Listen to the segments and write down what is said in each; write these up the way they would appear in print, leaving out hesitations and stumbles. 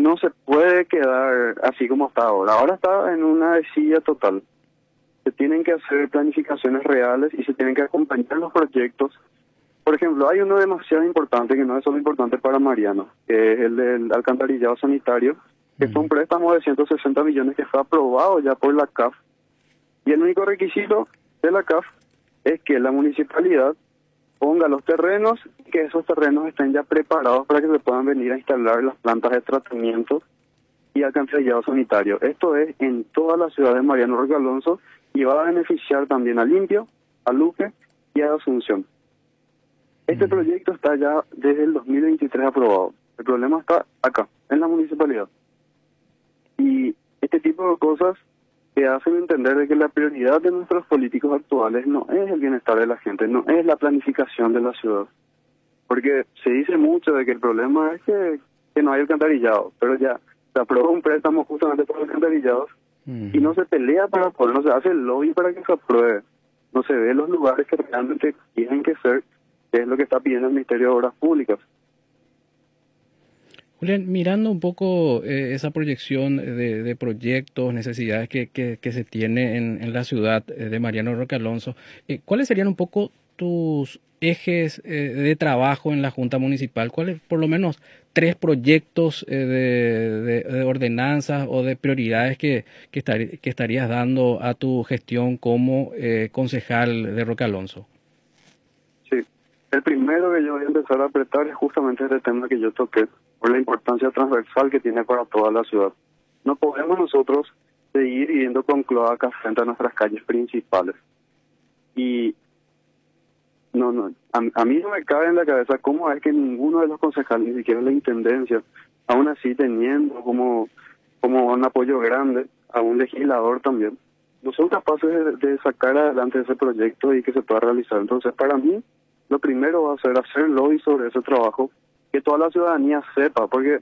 no se puede quedar así como está ahora. Ahora está en una desidia total. Se tienen que hacer planificaciones reales y se tienen que acompañar los proyectos. Por ejemplo, hay uno demasiado importante que no es solo importante para Mariano, que es el del alcantarillado sanitario, que fue un préstamo de 160 millones que fue aprobado ya por la CAF. Y el único requisito de la CAF es que la municipalidad ponga los terrenos y que esos terrenos estén ya preparados para que se puedan venir a instalar las plantas de tratamiento y alcantarillado sanitario. Esto es en toda la ciudad de Mariano Roque Alonso y va a beneficiar también a Limpio, a Luque y a Asunción. Este proyecto está ya desde el 2023 aprobado. El problema está acá, en la municipalidad. Y este tipo de cosas te hacen entender de que la prioridad de nuestros políticos actuales no es el bienestar de la gente, no es la planificación de la ciudad. Porque se dice mucho de que el problema es que no hay alcantarillado, pero ya se aprobó un préstamo justamente por alcantarillados y no se pelea para poder, no se hace el lobby para que se apruebe. No se ve los lugares que realmente tienen que ser, que es lo que está pidiendo el Ministerio de Obras Públicas. Julián, mirando un poco esa proyección de proyectos, necesidades que se tiene en la ciudad de Mariano Roque Alonso, ¿cuáles serían un poco tus ejes de trabajo en la Junta Municipal? ¿Cuáles, por lo menos, 3 proyectos de ordenanzas o de prioridades que estarías dando a tu gestión como concejal de Roque Alonso? Sí, el primero que yo voy a empezar a apretar es justamente este tema que yo toqué, por la importancia transversal que tiene para toda la ciudad. No podemos nosotros seguir viviendo con cloacas frente a nuestras calles principales. Y a mí no me cabe en la cabeza cómo es que ninguno de los concejales, ni siquiera la intendencia, aún así teniendo como un apoyo grande a un legislador también, no son capaces de sacar adelante ese proyecto y que se pueda realizar. Entonces, para mí, lo primero va a ser hacer lobby sobre ese trabajo, que toda la ciudadanía sepa, porque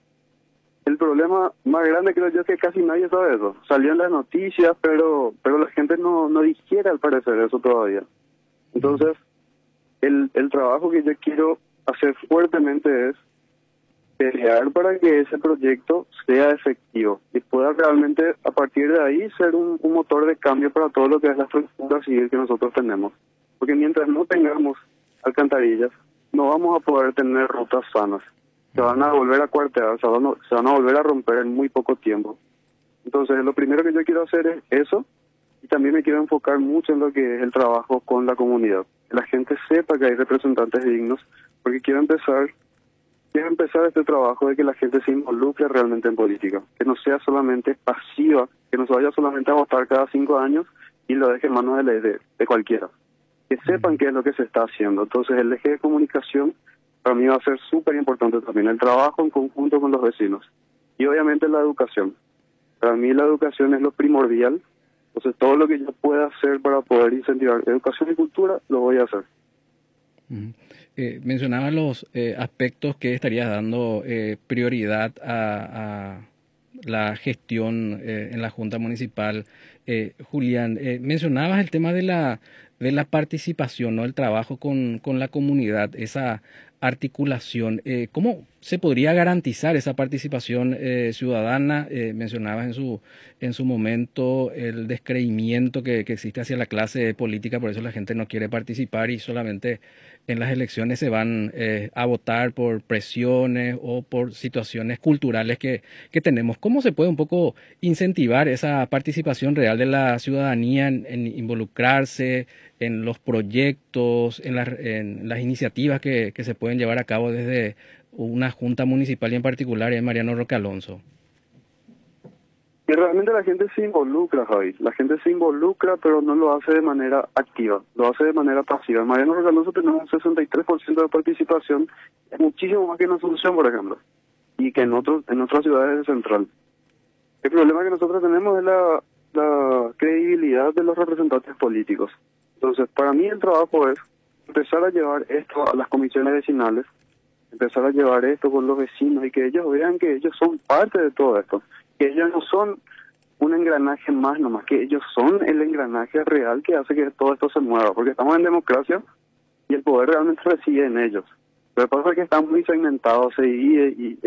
el problema más grande creo yo es que casi nadie sabe eso. Salió en las noticias, pero la gente no digiere al parecer eso todavía. Entonces, el trabajo que yo quiero hacer fuertemente es pelear para que ese proyecto sea efectivo y pueda realmente a partir de ahí ser un motor de cambio para todo lo que es la estructura civil que nosotros tenemos. Porque mientras no tengamos alcantarillas, no vamos a poder tener rutas sanas. Se van a volver a cuartear, se van a volver a romper en muy poco tiempo. Entonces, lo primero que yo quiero hacer es eso, y también me quiero enfocar mucho en lo que es el trabajo con la comunidad. Que la gente sepa que hay representantes dignos, porque quiero empezar este trabajo de que la gente se involucre realmente en política, que no sea solamente pasiva, que no se vaya solamente a votar cada 5 años y lo deje en manos de cualquiera. Que sepan qué es lo que se está haciendo. Entonces, el eje de comunicación para mí va a ser súper importante también, el trabajo en conjunto con los vecinos. Y obviamente la educación. Para mí la educación es lo primordial. Entonces, todo lo que yo pueda hacer para poder incentivar educación y cultura, lo voy a hacer. Mencionaba los aspectos que estarías dando prioridad a la gestión en la Junta Municipal. Julián, mencionabas el tema de la participación, ¿no? El trabajo con la comunidad, esa articulación. ¿Cómo se podría garantizar esa participación ciudadana? Mencionabas en su momento el descreimiento que existe hacia la clase política, por eso la gente no quiere participar y solamente en las elecciones se van a votar por presiones o por situaciones culturales que tenemos. ¿Cómo se puede un poco incentivar esa participación real de la ciudadanía en involucrarse en los proyectos, en las iniciativas que se pueden llevar a cabo desde una junta municipal y en particular en Mariano Roque Alonso? Y realmente la gente se involucra, Javi. La gente se involucra, pero no lo hace de manera activa, lo hace de manera pasiva. En Mariano Roque Alonso tenemos un 63% de participación, es muchísimo más que en Asunción, por ejemplo, y que en otras ciudades del central. El problema que nosotros tenemos es la credibilidad de los representantes políticos. Entonces, para mí el trabajo es empezar a llevar esto a las comisiones vecinales, empezar a llevar esto con los vecinos y que ellos vean que ellos son parte de todo esto, que ellos no son un engranaje más nomás, que ellos son el engranaje real que hace que todo esto se mueva, porque estamos en democracia y el poder realmente reside en ellos. Lo que pasa es que está muy segmentado, se divide y